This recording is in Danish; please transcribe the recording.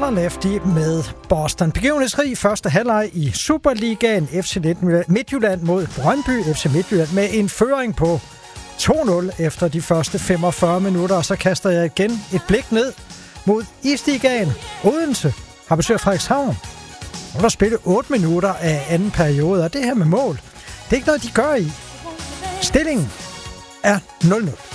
Lefty med Boston. Begivenhedsrig første halvleg i Superligaen. FC Midtjylland mod Brøndby. FC Midtjylland med en føring på 2-0 efter de første 45 minutter. Og så kaster jeg igen et blik ned mod Isligaen. Odense har besøg af Frederikshavn. Og der spiller 8 minutter af anden periode. Og det her med mål, det er ikke noget, de gør i. Stillingen er 0-0.